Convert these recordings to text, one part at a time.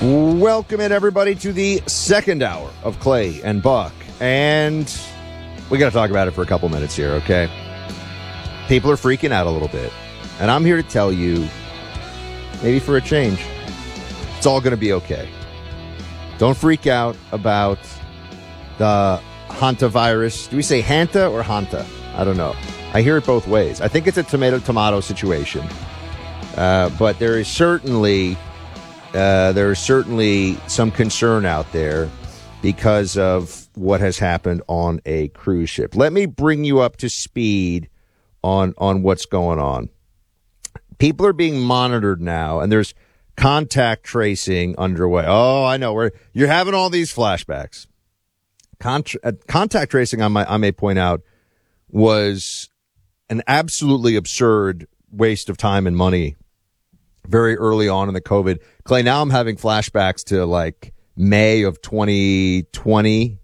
Welcome in, everybody, to the second hour of Clay and Buck. And we got to talk about it for a couple minutes here, okay? People are freaking out a little bit. And I'm here to tell you, maybe for a change, it's all going to be okay. Don't freak out about the hantavirus. Do we say hanta or hanta? I don't know. I hear it both ways. I think it's a tomato-tomato situation. But there is certainly some concern out there because of what has happened on a cruise ship. Let me bring you up to speed on what's going on. People are being monitored now, and there's contact tracing underway. Oh, I know. You're having all these flashbacks. Contact tracing, I may point out, was an absolutely absurd waste of time and money very early on in the COVID. Clay, now I'm having flashbacks to like May of 2020.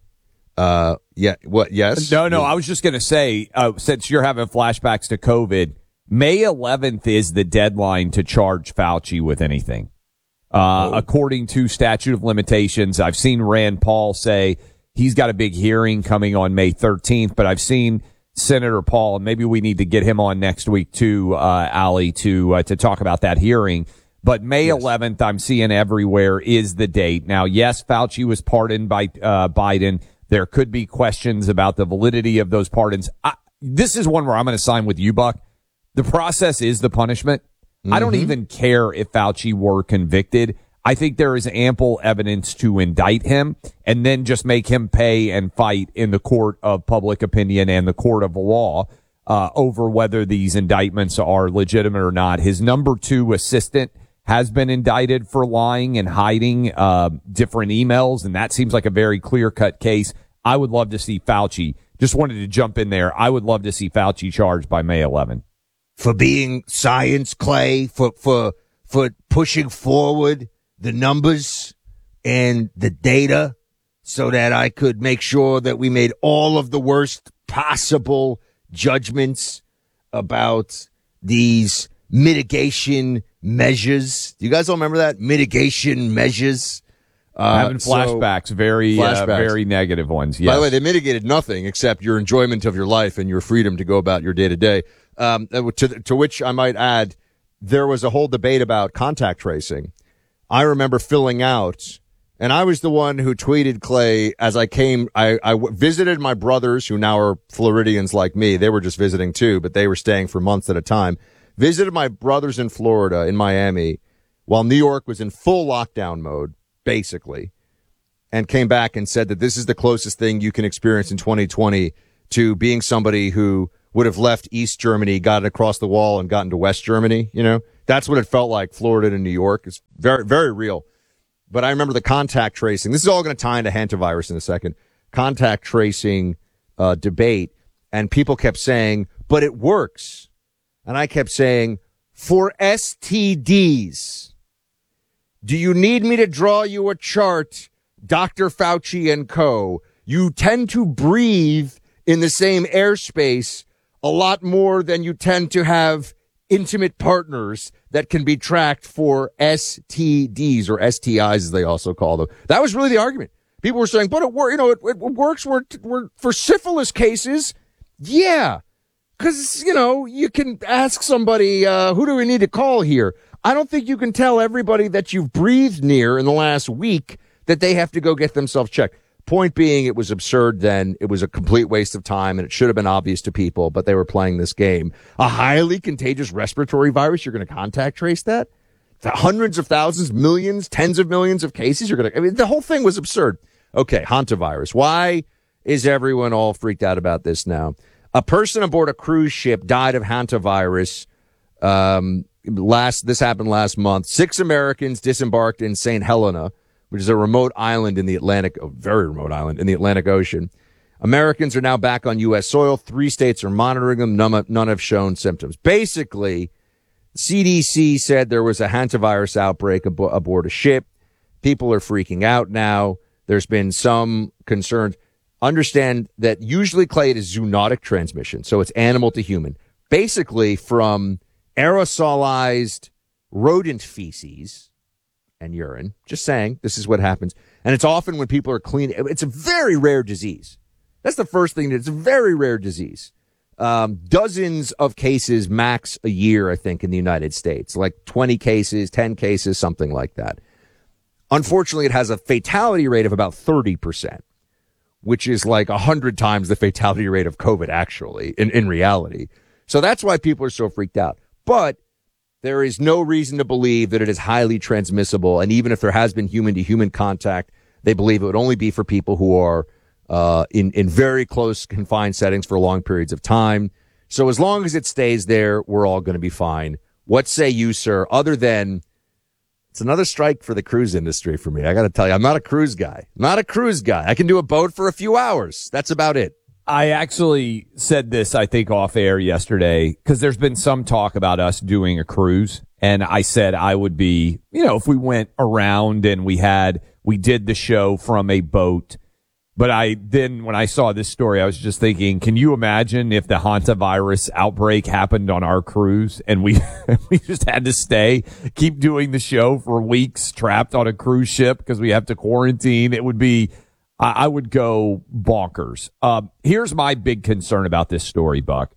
Yes? No, I was just going to say, since you're having flashbacks to COVID, May 11th is the deadline to charge Fauci with anything. According to statute of limitations, I've seen Rand Paul say he's got a big hearing coming on May 13th, but I've seen Senator Paul, and maybe we need to get him on next week too, Ali, to talk about that hearing. But May 11th, I'm seeing everywhere is the date. Now, yes, Fauci was pardoned by Biden. There could be questions about the validity of those pardons. This is one where I'm going to sign with you, Buck. The process is the punishment. Mm-hmm. I don't even care if Fauci were convicted. I think there is ample evidence to indict him and then just make him pay and fight in the court of public opinion and the court of law over whether these indictments are legitimate or not. His number 2 assistant has been indicted for lying and hiding different emails, and that seems like a very clear-cut case. I would love to see Fauci. Just wanted to jump in there. I would love to see Fauci charged by May 11. For being science, Clay, for pushing forward the numbers and the data so that I could make sure that we made all of the worst possible judgments about these mitigation measures. Do you guys all remember that? Mitigation measures. Having flashbacks, very negative ones. Yes. By the way, they mitigated nothing except your enjoyment of your life and your freedom to go about your day to day. To which I might add, there was a whole debate about contact tracing. I remember filling out, and I was the one who tweeted, Clay, as I came, I visited my brothers who now are Floridians like me. They were just visiting too, but they were staying for months at a time. Visited my brothers in Florida, in Miami, while New York was in full lockdown mode, basically, and came back and said that this is the closest thing you can experience in 2020 to being somebody who would have left East Germany, got across the wall, and gotten to West Germany, you know? That's what it felt like, Florida to New York. It's very, very real. But I remember the contact tracing. This is all going to tie into hantavirus in a second. Contact tracing debate. And people kept saying, but it works. And I kept saying, for STDs, do you need me to draw you a chart, Dr. Fauci and co? You tend to breathe in the same airspace a lot more than you tend to have intimate partners that can be tracked for STDs or STIs, as they also call them. That was really the argument. People were saying, but it works for syphilis cases. Yeah, because, you can ask somebody, who do we need to call here? I don't think you can tell everybody that you've breathed near in the last week that they have to go get themselves checked. Point being, it was absurd then. It was a complete waste of time, and it should have been obvious to people, but they were playing this game. A highly contagious respiratory virus, you're going to contact trace that? Hundreds of thousands, millions, tens of millions of cases, the whole thing was absurd. Okay, hantavirus. Why is everyone all freaked out about this now? A person aboard a cruise ship died of hantavirus. This happened last month. 6 Americans disembarked in St. Helena, which is a remote island in the Atlantic, a very remote island in the Atlantic Ocean. Americans are now back on U.S. soil. 3 states are monitoring them. None have shown symptoms. Basically, CDC said there was a hantavirus outbreak aboard a ship. People are freaking out now. There's been some concerns. Understand that usually, Clay, it is zoonotic transmission, so it's animal to human. Basically, from aerosolized rodent feces and urine. Just saying, this is what happens. And it's often when people are clean. It's a very rare disease. That's the first thing. It's a very rare disease. Dozens of cases max a year, I think, in the United States, like 20 cases, 10 cases, something like that. Unfortunately, it has a fatality rate of about 30%, which is like 100 times the fatality rate of COVID, actually, in reality. So that's why people are so freaked out. But there is no reason to believe that it is highly transmissible. And even if there has been human-to-human contact, they believe it would only be for people who are in very close confined settings for long periods of time. So as long as it stays there, we're all going to be fine. What say you, sir? Other than it's another strike for the cruise industry for me. I got to tell you, I'm not a cruise guy. I can do a boat for a few hours. That's about it. I actually said this, I think, off air yesterday, because there's been some talk about us doing a cruise. And I said I would be, if we went around and we did the show from a boat. But when I saw this story, I was just thinking, can you imagine if the hantavirus outbreak happened on our cruise and we just had to keep doing the show for weeks trapped on a cruise ship because we have to quarantine? It would be, I would go bonkers. Here's my big concern about this story, Buck.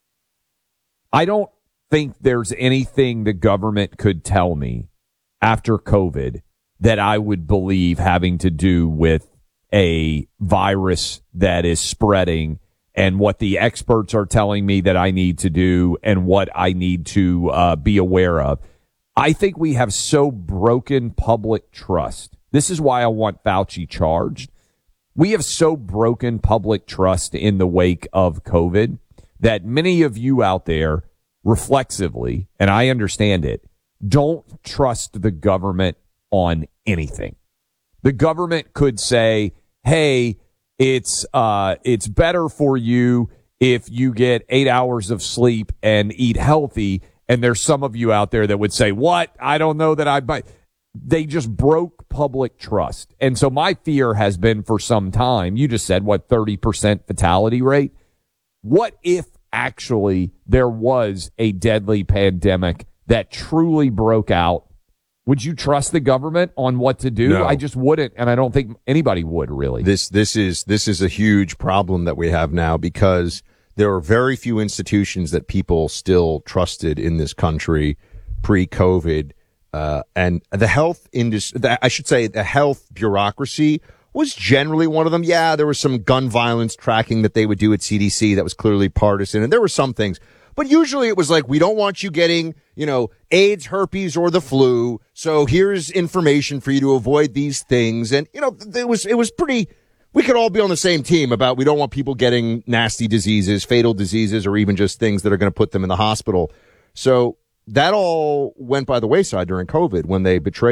I don't think there's anything the government could tell me after COVID that I would believe having to do with a virus that is spreading and what the experts are telling me that I need to do and what I need to be aware of. I think we have so broken public trust. This is why I want Fauci charged. We have so broken public trust in the wake of COVID that many of you out there reflexively, and I understand it, don't trust the government on anything. The government could say, hey, it's better for you if you get 8 hours of sleep and eat healthy. And there's some of you out there that would say, what? I don't know that they just broke public trust. And so my fear has been for some time, you just said, 30% fatality rate? What if actually there was a deadly pandemic that truly broke out? Would you trust the government on what to do? No. I just wouldn't, and I don't think anybody would really. This is a huge problem that we have now because there are very few institutions that people still trusted in this country pre-COVID. And the health industry, I should say the health bureaucracy was generally one of them. Yeah, there was some gun violence tracking that they would do at CDC that was clearly partisan, and there were some things. But usually it was like, we don't want you getting, AIDS, herpes, or the flu. So here's information for you to avoid these things. And, it was pretty, we could all be on the same team about we don't want people getting nasty diseases, fatal diseases, or even just things that are going to put them in the hospital. So that all went by the wayside during COVID when they betrayed